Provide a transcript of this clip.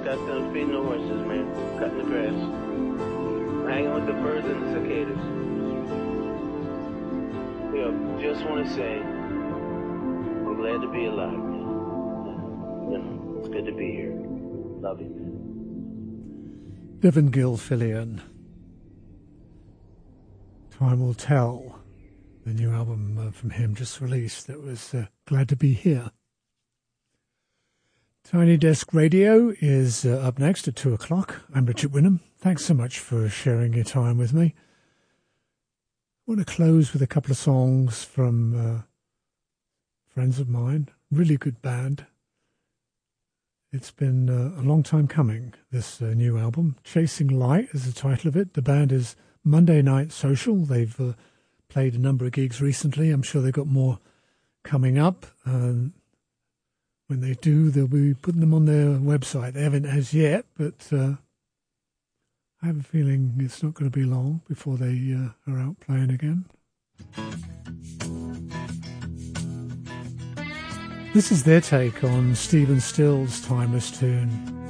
got done feeding the horses, man. Cutting the grass. Hanging with the birds and the cicadas. Yo, just want to say, I'm glad to be alive, man. You know, it's good to be here. Love you, man. Devon Gilfillian. Time Will Tell. The new album from him just released. That was Glad to Be Here. Tiny Desk Radio is up next at 2 o'clock. I'm Richard Winham. Thanks so much for sharing your time with me. I want to close with a couple of songs from friends of mine. Really good band. It's been a long time coming, this new album. Chasing Light is the title of it. The band is Monday Night Social. They've played a number of gigs recently. I'm sure they've got more coming up. When they do, they'll be putting them on their website. They haven't as yet, but I have a feeling it's not going to be long before they are out playing again. This is their take on Stephen Still's timeless tune,